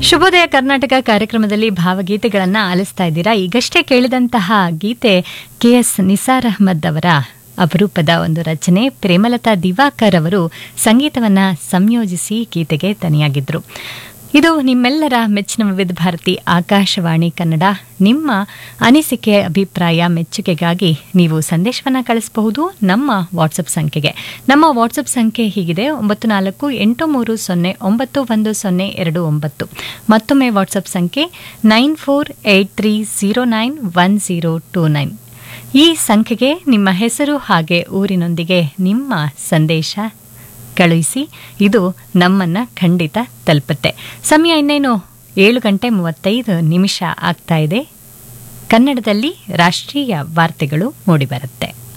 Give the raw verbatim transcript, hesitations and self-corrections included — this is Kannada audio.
ಶುಭೋದಯ ಕರ್ನಾಟಕ ಕಾರ್ಯಕ್ರಮದಲ್ಲಿ ಭಾವಗೀತೆಗಳನ್ನು ಆಲಿಸ್ತಾ ಇದ್ದೀರಾ. ಈಗಷ್ಟೇ ಕೇಳಿದಂತಹ ಗೀತೆ ಕೆ ಎಸ್ ನಿಸಾರ್ ಅಹ್ಮದ್ ಅವರ ಅಪರೂಪದ ಒಂದು ರಚನೆ. ಪ್ರೇಮಲತಾ ದಿವಾಕರ್ ಅವರು ಸಂಗೀತವನ್ನ ಸಂಯೋಜಿಸಿ ಗೀತೆಗೆ ದನಿಯಾಗಿದ್ರು. ಇದು ನಿಮ್ಮೆಲ್ಲರ ಮೆಚ್ಚಿನ ವಿವಿಧ ಭಾರತಿ ಆಕಾಶವಾಣಿ ಕನ್ನಡ. ನಿಮ್ಮ ಅನಿಸಿಕೆ, ಅಭಿಪ್ರಾಯ, ಮೆಚ್ಚುಗೆಗಾಗಿ ನೀವು ಸಂದೇಶವನ್ನು ಕಳಿಸಬಹುದು ನಮ್ಮ ವಾಟ್ಸಪ್ ಸಂಖ್ಯೆಗೆ. ನಮ್ಮ ವಾಟ್ಸಪ್ ಸಂಖ್ಯೆ ಹೀಗಿದೆ: ಒಂಬತ್ತು ನಾಲ್ಕು ಎಂಟು ಮೂರು ಸೊನ್ನೆ ಒಂಬತ್ತು ಒಂದು ಸೊನ್ನೆ ಎರಡು ಒಂಬತ್ತು. ಮತ್ತೊಮ್ಮೆ ವಾಟ್ಸಪ್ ಸಂಖ್ಯೆ nine four eight three zero nine one zero two nine. ಈ ಸಂಖ್ಯೆಗೆ ನಿಮ್ಮ ಹೆಸರು ಹಾಗೆ ಊರಿನೊಂದಿಗೆ ನಿಮ್ಮ ಸಂದೇಶ ಕಳುಹಿಸಿ. ಇದು ನಮ್ಮನ್ನ ಖಂಡಿತ ತಲುಪುತ್ತೆ. ಸಮಯ ಇನ್ನೇನು ಏಳು ಗಂಟೆ ಮೂವತ್ತೈದು ನಿಮಿಷ ಆಗ್ತಾ ಇದೆ. ಕನ್ನಡದಲ್ಲಿ ರಾಷ್ಟ್ರೀಯ ವಾರ್ತೆಗಳು ಮೂಡಿಬರುತ್ತೆ.